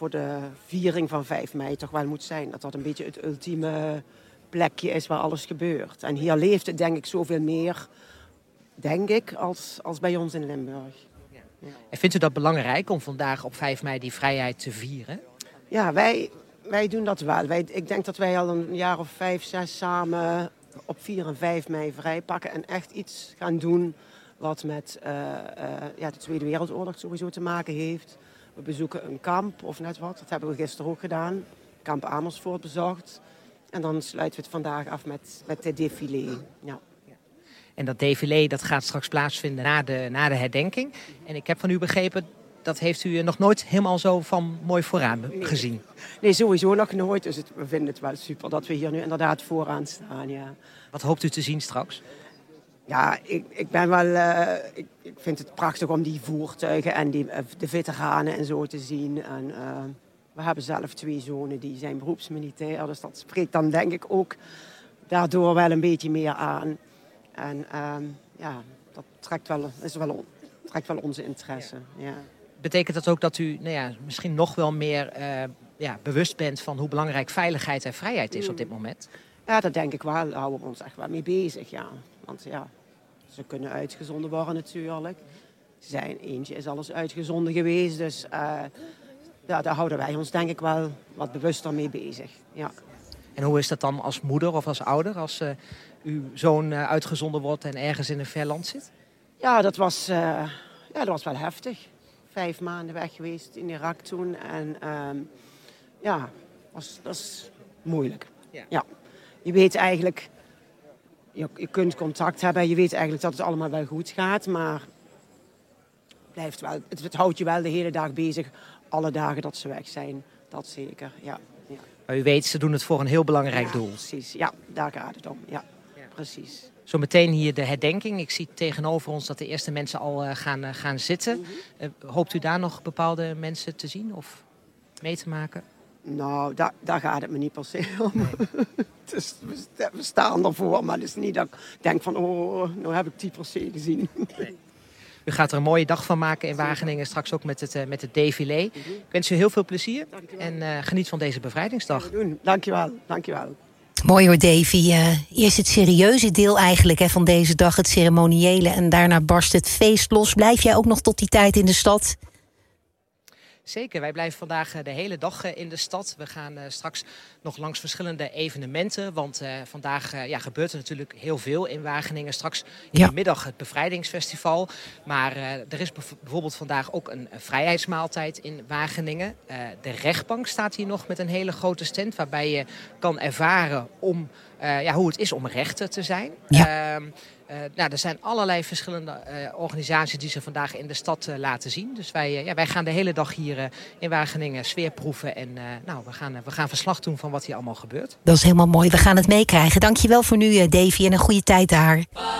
voor de viering van 5 mei toch wel moet zijn. Dat een beetje het ultieme plekje is waar alles gebeurt. En hier leeft het denk ik zoveel meer, denk ik, als bij ons in Limburg. Ja. En vindt u dat belangrijk om vandaag op 5 mei die vrijheid te vieren? Ja, wij doen dat wel. Ik denk dat wij al een jaar of 5, 6 samen op 4 en 5 mei vrijpakken. En echt iets gaan doen wat met de Tweede Wereldoorlog sowieso te maken heeft. We bezoeken een kamp of net wat. Dat hebben we gisteren ook gedaan. Kamp Amersfoort bezocht. En dan sluiten we het vandaag af met de défilé. Ja. En dat défilé dat gaat straks plaatsvinden na de herdenking. En ik heb van u begrepen, dat heeft u nog nooit helemaal zo van mooi vooraan gezien. Nee, sowieso nog nooit. Dus we vinden het wel super dat we hier nu inderdaad vooraan staan. Ja. Wat hoopt u te zien straks? Ja, ik ben wel. Ik vind het prachtig om die voertuigen en de veteranen en zo te zien. En we hebben zelf 2 zonen die zijn beroepsmilitair. Dus dat spreekt dan denk ik ook daardoor wel een beetje meer aan. En dat trekt wel onze interesse. Ja. Betekent dat ook dat u misschien nog wel meer bewust bent van hoe belangrijk veiligheid en vrijheid is op dit moment? Ja, dat denk ik wel. Daar houden we ons echt wel mee bezig, ja. Want ja, ze kunnen uitgezonden worden natuurlijk. Eentje is alles uitgezonden geweest, dus daar houden wij ons denk ik wel wat bewuster mee bezig. Ja. En hoe is dat dan als moeder of als ouder als uw zoon uitgezonden wordt en ergens in een ver land zit? Ja, dat was wel heftig. 5 maanden weg geweest in Irak toen. En dat is moeilijk. Ja. Je weet eigenlijk, je kunt contact hebben. Je weet eigenlijk dat het allemaal wel goed gaat. Maar het houdt je wel de hele dag bezig. Alle dagen dat ze weg zijn. Dat zeker, ja. Maar u weet, ze doen het voor een heel belangrijk doel. Precies, ja, daar gaat het om. Ja, precies. Zometeen hier de herdenking. Ik zie tegenover ons dat de eerste mensen al gaan zitten. Hoopt u daar nog bepaalde mensen te zien of mee te maken? Nou, daar gaat het me niet per se om. Nee. Dus we staan ervoor, maar het is niet dat ik denk van, nou heb ik die per se gezien. Nee. U gaat er een mooie dag van maken in Wageningen, straks ook met het défilé. Ik wens u heel veel plezier en geniet van deze bevrijdingsdag. Dankjewel. Mooi hoor, Davy. Eerst het serieuze deel eigenlijk van deze dag, het ceremoniële. En daarna barst het feest los. Blijf jij ook nog tot die tijd in de stad? Zeker, wij blijven vandaag de hele dag in de stad. We gaan straks nog langs verschillende evenementen. Want vandaag gebeurt er natuurlijk heel veel in Wageningen. Straks in de middag het bevrijdingsfestival. Maar er is bijvoorbeeld vandaag ook een vrijheidsmaaltijd in Wageningen. De rechtbank staat hier nog met een hele grote stand. Waarbij je kan ervaren hoe het is om rechter te zijn. Ja. Er zijn allerlei verschillende organisaties die ze vandaag in de stad laten zien. Dus wij gaan de hele dag hier in Wageningen sfeer proeven. En we gaan verslag doen van wat hier allemaal gebeurt. Dat is helemaal mooi. We gaan het meekrijgen. Dankjewel voor nu, Davy. En een goede tijd daar.